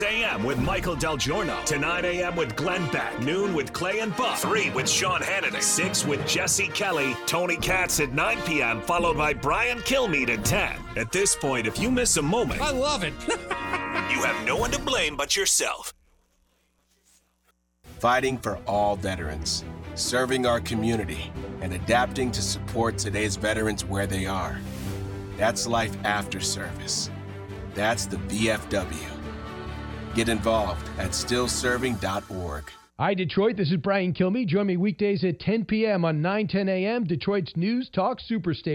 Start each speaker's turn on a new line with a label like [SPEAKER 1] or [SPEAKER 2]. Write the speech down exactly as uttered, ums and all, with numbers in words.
[SPEAKER 1] a m with Michael Del Giorno. To nine a.m. with Glenn Beck. Noon with Clay and Buck. three with Sean Hannity. six with Jesse Kelly. Tony Katz at nine p.m. followed by Brian Kilmeade at ten. At this point, if you miss a moment,
[SPEAKER 2] I love it.
[SPEAKER 1] you have no one to blame but yourself.
[SPEAKER 3] Fighting for all veterans, serving our community, and adapting to support today's veterans where they are. That's life after service. That's the V F W. Get involved at still serving dot org.
[SPEAKER 4] Hi, Detroit. This is Brian Kilmeade. Join me weekdays at ten p.m. on nine ten a.m. Detroit's News Talk Superstation.